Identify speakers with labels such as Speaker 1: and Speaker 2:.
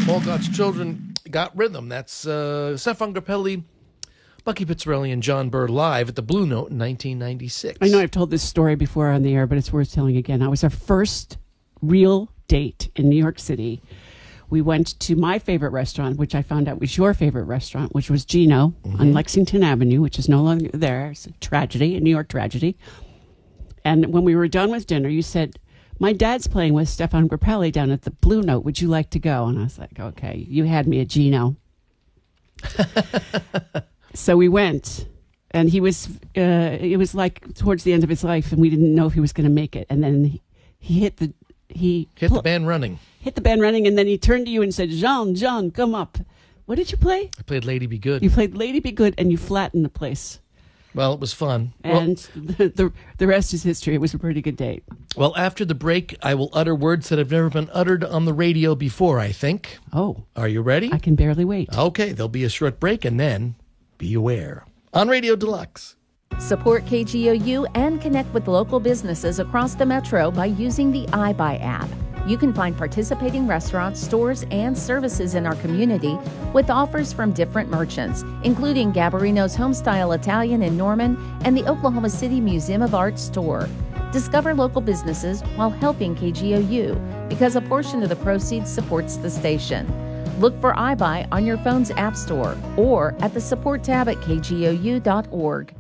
Speaker 1: All God's Children Got Rhythm. That's Stefan Grappelli, Bucky Pizzarelli, and John Burr live at the Blue Note in 1996.
Speaker 2: I know I've told this story before on the air, but it's worth telling again. It was our first real date in New York City. We went to my favorite restaurant, which I found out was your favorite restaurant, which was Gino on Lexington Avenue, which is no longer there. It's a tragedy, a New York tragedy. And when we were done with dinner, you said, my dad's playing with Stefan Grappelli down at the Blue Note. Would you like to go? And I was like, okay, you had me at Gino. So we went, and he was, it was like towards the end of his life, and we didn't know if he was going to make it. And then he hit the
Speaker 1: band running.
Speaker 2: Hit the band running, and then he turned to you and said, John, come up. What did you play?
Speaker 1: I played Lady Be Good.
Speaker 2: You played Lady Be Good, and you flattened the place.
Speaker 1: Well, it was fun.
Speaker 2: And the rest is history. It was a pretty good date.
Speaker 1: Well, after the break, I will utter words that have never been uttered on the radio before, I think.
Speaker 2: Oh.
Speaker 1: Are you ready?
Speaker 2: I can barely wait.
Speaker 1: Okay, there'll be a short break, and then be aware. On Radio Deluxe.
Speaker 3: Support KGOU and connect with local businesses across the metro by using the iBuy app. You can find participating restaurants, stores, and services in our community with offers from different merchants, including Gabarino's Homestyle Italian in Norman and the Oklahoma City Museum of Art store. Discover local businesses while helping KGOU because a portion of the proceeds supports the station. Look for iBuy on your phone's app store or at the support tab at kgou.org.